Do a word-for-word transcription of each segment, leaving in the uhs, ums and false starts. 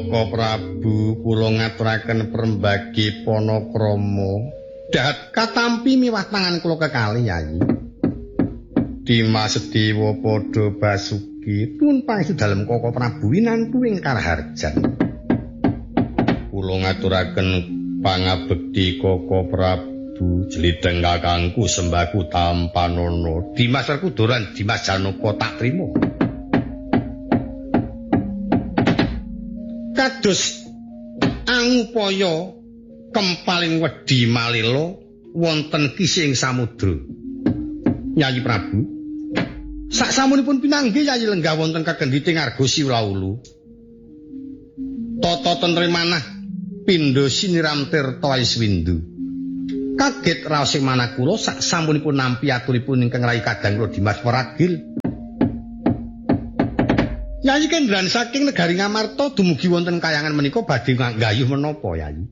Koko Prabu kula ngaturaken perembagi Panakrama. Dahat katampi miwah tangan kula kekalih Yayi. Dimas Dewa padha basuki tun pangsu dalem Koko Prabu winantu ing Karaharjan. Kula ngaturaken pangabekti Koko Prabu jlideng kakangku Sembaku Tampanana. Dimas Werkudoran Dimas Janaka tak trima. Kados angupaya kempaling wedi malila wonten kising samudra. Yayi Prabu, sak samunipun pinanggih Yayi lenggah wonten kegenditing Arga Siwlaulu. Tata tentrem manah pindha siniram tirta Iswindu. Kaget raosing manah kula sak samunipun nampi aturipun ingkang Rai Kadang kula Dimas Waragil. Yayi kendran saking negari Ngamarta dumugi wonten kayangan menika badhe nggayuh menapa Yayi?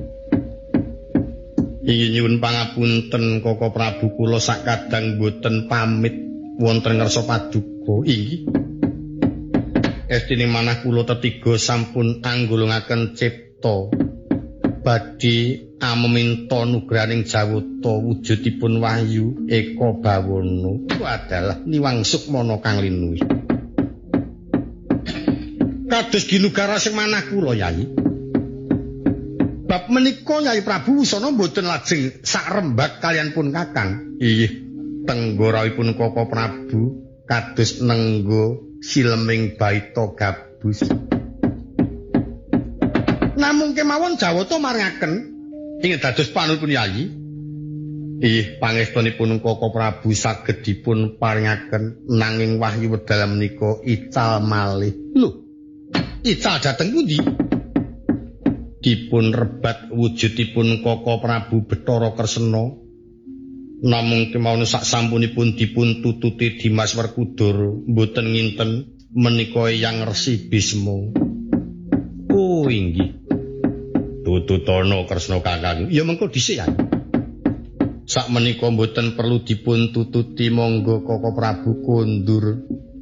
Inggih nyuwun pangapunten Koko Prabu kula sakadang boten pamit wonten ngarsa paduka. Inggih. Estine manah kula tetiga sampun anggulungaken cipta badhe ameminta nugraning jawata wujudipun wahyu eka bawana. Ku adalah Niwang Sukmana kang linuwih. Kados ginugara sing manah kula Yayi. Bab menika Yayi Prabu Wusana mboten lajeng sak rembag kalian pun Kakang. Inggih, tenggorawipun Koko Prabu kados nenggo sileming baita gabus. Namung kemawon jawata maringaken ing dados panulipun Yayi. Inggih, pangestunipun Koko Prabu saged dipun paringaken nanging wahyu wedal menika ical malih. Lho, ical dhateng pundi? Dipun rebat wujudipun Koko Prabu Bathara Kresna. Namung kemawon sak sampunipun dipun tututi Dimas Werkudara mboten nginten menika Eyang Resi Bisma. Oh inggih. Tututana Kresna Kakang. Ya mengko dhisik ya. Sak menika mboten perlu dipun tututi monggo Koko Prabu kondur.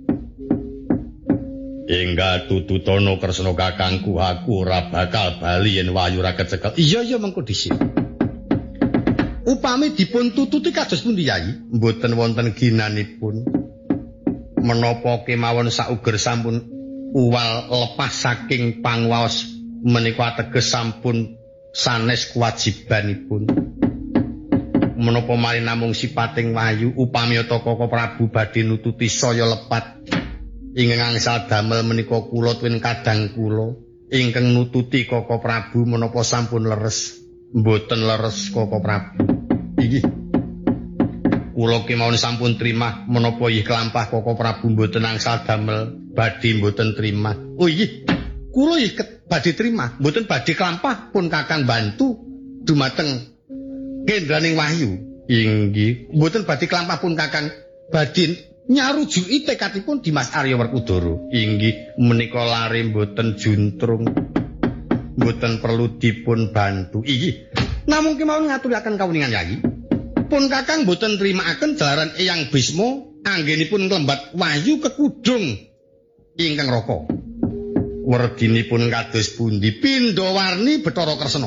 Engga tututana Kresna Kakangku aku ora bakal bali yen wayu ra kecekel. Iya iya mengko dhisik. Upami dipun tututi kados pundi Yayi? Mboten wonten ginanipun. Menapa kemawon sauger sampun uwal lepas saking pangwaos menika ateges sampun sanes kewajibanipun. Menapa mari namung sipating wayu upami Koko Prabu badhe nututi saya lepat. Ingkang angsal damel menika kula tuwin kadang kula ingkang nututi Koko Prabu menapa sampun leres mboten leres Koko Prabu. Inggih. Kula kemawon sampun trimah menapa inggih kelampah Koko Prabu mboten angsal damel badhe mboten trimah. Oh inggih. Kula inggih badhe trimah mboten badhe kelampah pun Kakang bantu dumateng kendraning wahyu. Inggih. Mboten badhe kelampah pun Kakang badhe nyarujuki tekadipun Dimas Arya Werkudara. Inggih menika lare mboten juntrung. Mboten perlu dipun bantu. Inggih. Namung kemawon ngaturaken kawuningan Yayi. Pun Kakang mboten trimakaken jalaran Eyang Bisma anggenipun nglembat wahyu kekudung ingkang raka. Werdinipun kados pundi pindha warni Bathara Kresna.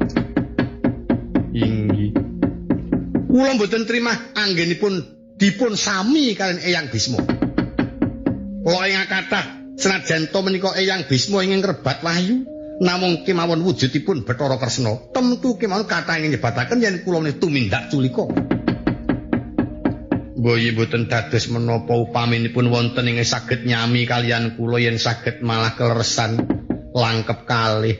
Inggih. Kula mboten trimah anggenipun dipun sami kalian Eyang Bisma. Kula ing kathah senajan to menika Eyang Bisma ingkang rebat wahyu namung kemawon wujudipun Bathara Kresna. Temtu kemawon kathah ingkang nyebataken yen kula menika tumindak culika. Boyi boten dados menapa upaminipun wonten ingkang saged nyami kalian kula yen saged malah keleresan langkep kalih.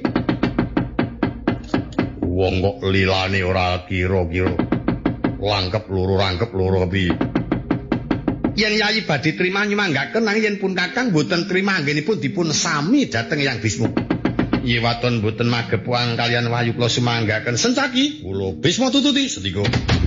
Wong kok lilane ora kira-kira. Langkep loro rangkep loro piye. Yen Yayi badhe trima nyemanggaken nanging yen pun Kakang boten trima anggenipun dipun sami dhateng Eyang Bisma. Iya waton boten magepuang kalian wahyu kula sumanggaken sencaki kula Bisma tututi setiga.